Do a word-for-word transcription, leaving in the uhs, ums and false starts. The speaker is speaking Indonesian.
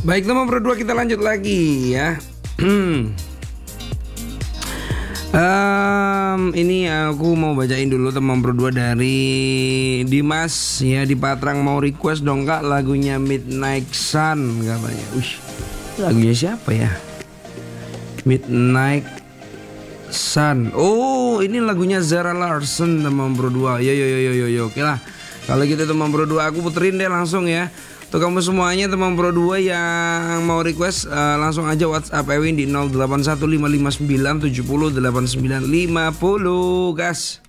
Baik teman berdua, kita lanjut lagi ya. Um, ini aku mau bacain dulu teman berdua dari Dimas ya di Patrang, mau request dong kak lagunya Midnight Sun katanya. Ush, lagunya siapa ya? Midnight Sun. Oh, ini lagunya Zara Larsson teman berdua. Yo yo yo yo yo yo. Oke lah. Kalau gitu teman berdua aku puterin deh langsung ya. Untuk kamu semuanya teman Pro dua yang mau request uh, langsung aja WhatsApp Ewin di nol delapan satu lima lima sembilan tujuh nol delapan sembilan lima nol gas.